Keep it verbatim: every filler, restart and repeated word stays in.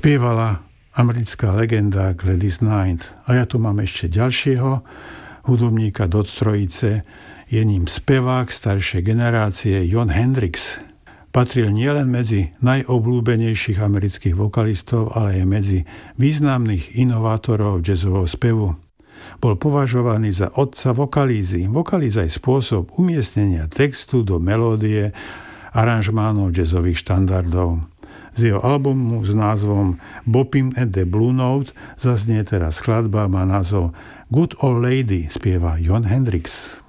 spievala americká legenda Gladys Knight. A ja tu mám ešte ďalšieho hudobníka do trojice. Je ním spevák staršej generácie Jon Hendrix. Patril nielen medzi najobľúbenejších amerických vokalistov, ale aj medzi významných inovátorov jazzového spevu. Bol považovaný za otca vokalízy. Vokalíza je spôsob umiestnenia textu do melódie aranžmánov jazzových štandardov. Z jeho albumu s názvom Boppin' at the Blue Note zaznie teraz skladba, má názov Good Old Lady, spieva Jon Hendrix.